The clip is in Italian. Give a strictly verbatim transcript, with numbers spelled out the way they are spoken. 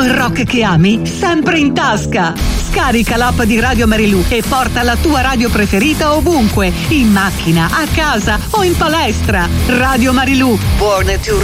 il rock che ami, sempre in tasca. Scarica l'app di Radio Marilù e porta la tua radio preferita ovunque, in macchina, a casa o in palestra. Radio Marilù, born to